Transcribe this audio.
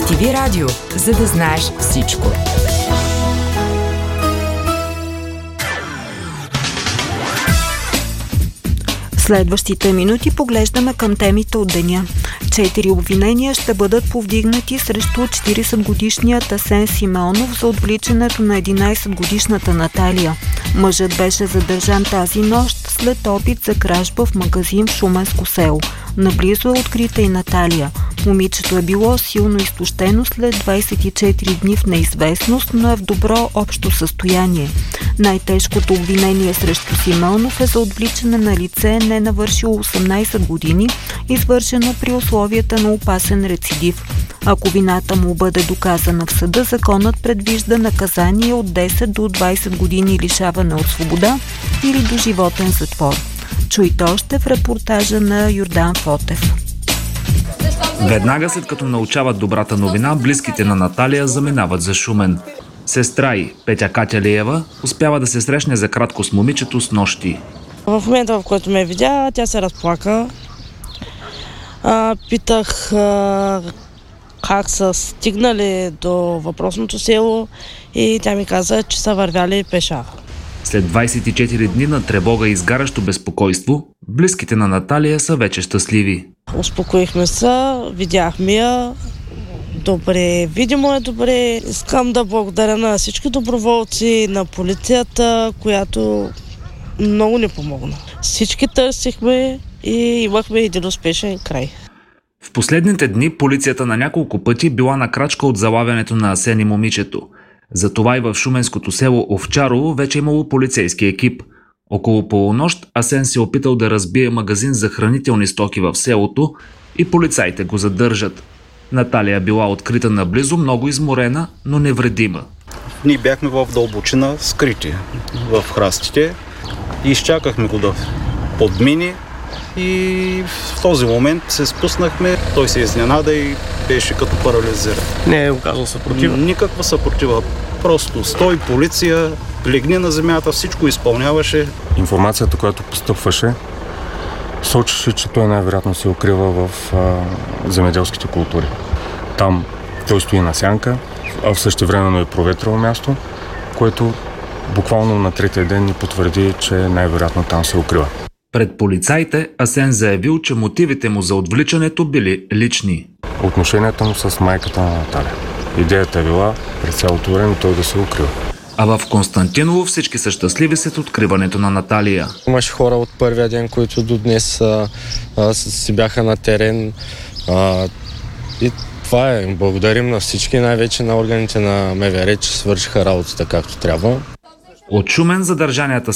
BTV Радио, за да знаеш всичко. Следващите минути поглеждаме към темите от деня. 4 обвинения ще бъдат повдигнати срещу 40-годишният Асен Симеонов за отвличането на 11-годишната Наталия. Мъжът беше задържан тази нощ след опит за кражба в магазин в Шуменско село. Наблизо е открита и Наталия. Момичето е било силно изтощено след 24 дни в неизвестност, но е в добро общо състояние. Най-тежкото обвинение срещу Симеонов е за отвличане на лице, не навършило 18 години, извършено при условията на опасен рецидив. Ако вината му бъде доказана в съда, законът предвижда наказание от 10 до 20 години лишаване от свобода или до животен затвор. Чуйте още в репортажа на Йордан Фотев. Веднага след като научават добрата новина, близките на Наталия заминават за Шумен. Сестра й, Петя Катялиева, успява да се срещне за кратко с момичето с нощи. В момента, в който ме видя, тя се разплака. Питах как са стигнали до въпросното село и тя ми каза, че са вървяли пеша. След 24 дни на тревога и изгарящо безпокойство, близките на Наталия са вече щастливи. Успокоихме се, видяхме я. Добре, видимо е добре. Искам да благодаря на всички доброволци, на полицията, която много ни помогна. Всички търсихме и имахме един успешен край. В последните дни полицията на няколко пъти била на крачка от залавянето на Асен и момичето. Затова и в шуменското село Овчарово вече имало полицейски екип. Около полунощ Асен се опитал да разбие магазин за хранителни стоки в селото и полицаите го задържат. Наталия била открита наблизо, много изморена, но невредима. Ние бяхме в дълбочина, скрити в храстите. Изчакахме го да подмини и в този момент се спуснахме. Той се изненада и беше като парализиран. Не е оказал съпротива? Никаква съпротива. Просто стой, полиция, легни на земята, всичко изпълняваше. Информацията, която постъпваше, сочеше, че той най-вероятно се укрива в земеделските култури. Там той стои на сянка, а в същевременно е проветрило място, което буквално на третия ден ни потвърди, че най-вероятно там се укрива. Пред полицаите Асен заявил, че мотивите му за отвличането били лични. Отношенията му с майката на Наталия. Идеята е била през цялото време той да се укрива. А в Константиново всички са щастливи след откриването на Наталия. Имаше хора от първия ден, които до днес си бяха на терен. И това е. Благодарим на всички, най-вече на органите на МВР, че свършиха работата както трябва. От Шумен задържанията